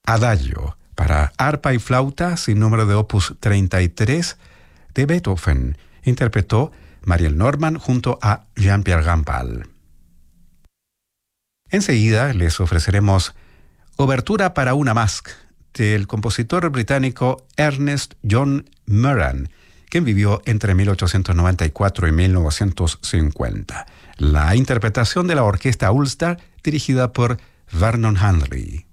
Adagio para arpa y flauta sin número de opus 33 de Beethoven. Interpretó Mariel Norman junto a Jean-Pierre Rampal. Enseguida les ofreceremos Obertura para una Masque del compositor británico Ernest John Moran, quien vivió entre 1894 y 1950. La interpretación de la orquesta Ulster dirigida por Vernon Handley.